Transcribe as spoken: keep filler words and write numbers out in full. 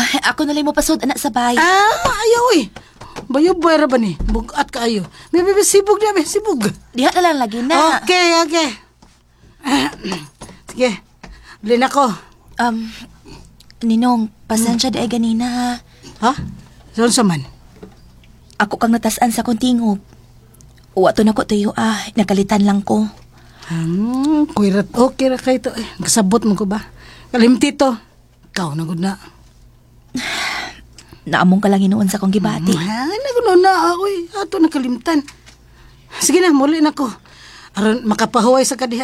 ako na lang mo pasod anak sabay. Ah, ayaw eh. Bayo bayra ba ni? Bugat ka ayo. May may sibog na, may sibog. Diha na lang lagi na. Okay, okay. Sige, bili na ko. Um, Ninong, pasensya hmm. dahi ganina ha. Ha? Saan sa man? Ako kang natasan sa kontingog. Wato na ko tuyo ah, nakalitan lang ko. Hmm, kuirat okay ra kay to. Eh, kasabot mo ko ba? Kalimti to. Ikaw na gud na. Naamong ka lang inuon sa kong gibati. Hmm, ay, naguno na ako eh. Ato nakalimtan. Sige na, muli na ko. Aron makapahuway sa kadiha.